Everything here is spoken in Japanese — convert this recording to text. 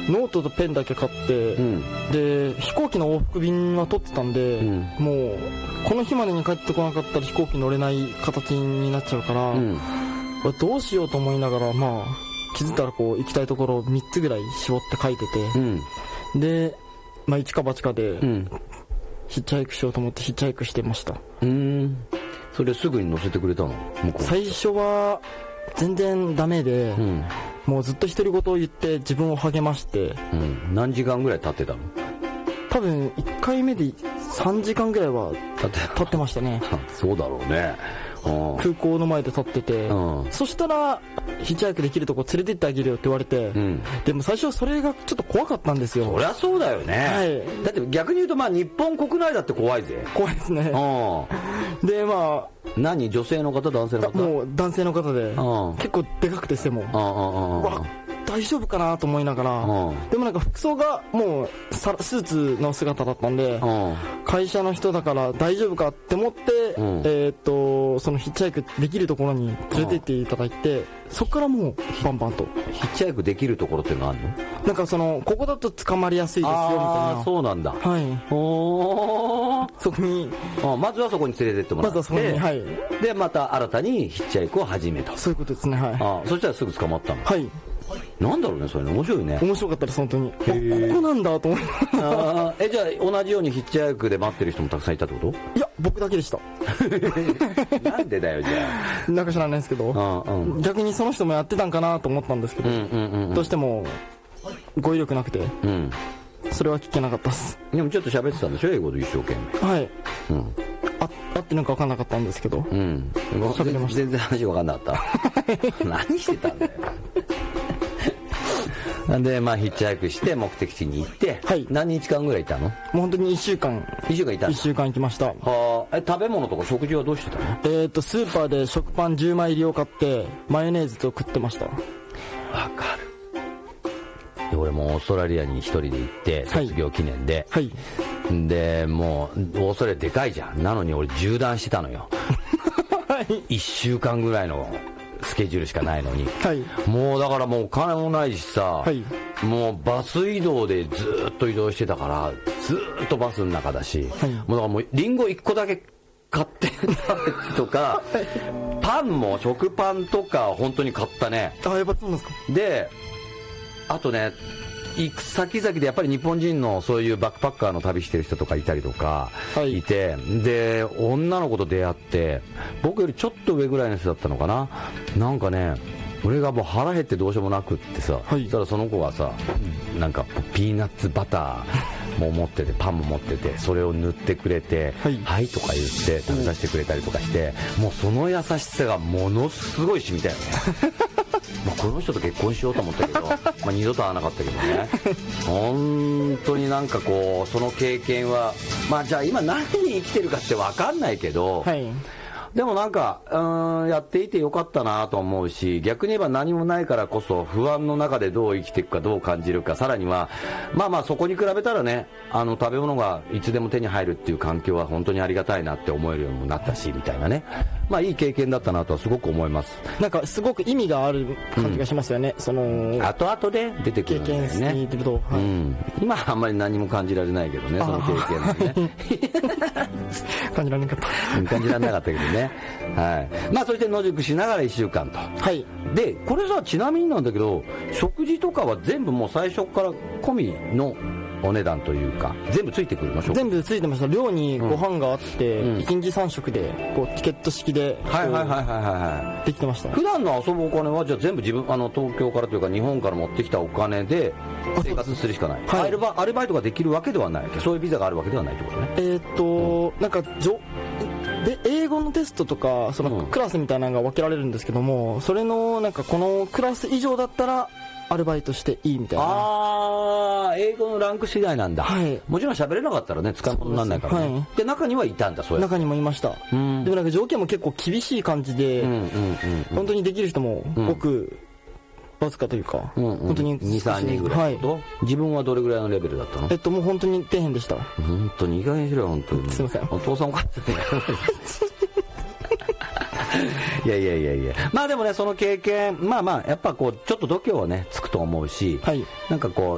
ノートとペンだけ買って、で飛行機の往復便は取ってたんで、もうこの日までに帰ってこなかったら飛行機乗れない形になっちゃうから、どうしようと思いながら、まあ気づいたらこう行きたいところを3つぐらい絞って書いてて、で、まあ、一か八かで、ヒッチハイクしようと思ってヒッチハイクしてました。 それすぐに乗せてくれたの？向こう最初は全然ダメで、もうずっと独り言を言って自分を励まして、 何時間ぐらい経ってたの？ 多分1回目で3時間ぐらいは経ってましたね。 そうだろうね。 空港の前で立ってて、そしたらヒッチハイクできるとこ連れてってあげるよって言われて、でも最初それがちょっと怖かったんですよ。 そりゃそうだよね、だって逆に言うと、まあ日本国内だって怖いぜ。 怖いですね。でまあ女性の方男性の方？ もう男性の方で、結構でかくて背も、大丈夫かなと思いながら、でもなんか服装がもうスーツの姿だったんで、会社の人だから大丈夫かって思って、そのヒッチハイクできるところに連れてっていただいて、そこからもうバンバンと。 ヒッチハイクできるところっていうのはあるの？ なんかここだと捕まりやすいですよみたいな。 そうなんだ。 そこにまずはそこに連れてってもらって、 まずはそこに、 でまた新たにヒッチハイクを始めた。 そういうことですね。 そしたらすぐ捕まったの？なんだろうね、それね。面白いね。 面白かったです本当に。ここなんだと思いじゃあ同じようにヒッチハイクで待ってる人もたくさんいたってこと？ いや、僕だけでした。 なんでだよじゃあ。 なんか知らないですけど、逆にその人もやってたんかなと思ったんですけど、どうしても語彙力なくて、それは聞けなかったです。 でもちょっと喋ってたんでしょ、英語で一生懸命。 合ってるのか分かんなかったんですけど、喋れました。 全然話分かんなかった何してたんだよ。でまあヒッチハイクして目的地に行って、何日間ぐらいいたの？もう本当に1週間いた。1週間行きました。 食べ物とか食事はどうしてたの？ スーパーで食パン10枚入りを買ってマヨネーズと食ってました。 わかる。俺もオーストラリアに一人で行って卒業記念で、でもうオーストラリアでかいじゃん。なのに俺縦断してたのよ。1週間ぐらいのスケジュールしかないのに、もうだからもうお金もないしさ、もうバス移動でずっと移動してたからずっとバスの中だし、もうだからもうリンゴ1個だけ買って食べとか、パンも食パンとか本当に買ったね。 やっぱそうなんですか。 であとね、行く先々でやっぱり日本人のそういうバックパッカーの旅してる人とかいたりとかいて、で女の子と出会って、僕よりちょっと上ぐらいの人だったのかな。なんかね、俺がもう腹減ってどうしようもなくってさ、そしたらその子がさ、なんかピーナッツバターも持っててパンも持ってて、それを塗ってくれて、はいとか言って食べさせてくれたりとかして、もうその優しさがものすごい染みたよね。この人と結婚しようと思ったけど、二度と会わなかったけどね。本当になんかこうその経験は、じゃあ今何に生きてるかって分かんないけど、でもなんかやっていてよかったなと思うし、逆に言えば何もないからこそ不安の中でどう生きていくか、どう感じるか、さらにはそこに比べたらね、食べ物がいつでも手に入るっていう環境は本当にありがたいなって思えるようにもなったしみたいなね、いい経験だったなとはすごく思います。 なんかすごく意味がある感じがしますよね、その後々で出てくるんだよね。経験していると、今はあんまり何も感じられないけどね、その経験はね。 感じられなかった。 感じられなかったけどね。そして野宿しながら1週間と。でこれさ、ちなみになんだけど、食事とかは全部もう最初から込みのお値段というか、全部ついてくるの？ 全部ついてました。寮にご飯があって、1日3食でこうチケット式でできてました。 普段の遊ぶお金はじゃあ全部自分東京からというか日本から持ってきたお金で生活するしかない？アルバイトができるわけではない、そういうビザがあるわけではないってことね。 なんかで英語のテストとかそのクラスみたいなのが分けられるんですけども、それのなんかこのクラス以上だったらアルバイトしていいみたいな。 英語のランク次第なんだ。もちろん喋れなかったらね、使うことにならないからね。で中にはいたんだ。そういう中にもいました。でもなんか条件も結構厳しい感じで、本当にできる人もごくわずかというか、本当に 2,3 人ぐらい。自分はどれぐらいのレベルだったの？ もう本当に底辺でした。 本当にいい加減にしろよ、本当に。 すいません。 お父さんお母さんいやでもね、その経験やっぱこうちょっと度胸はねつくと思うし、なんかこ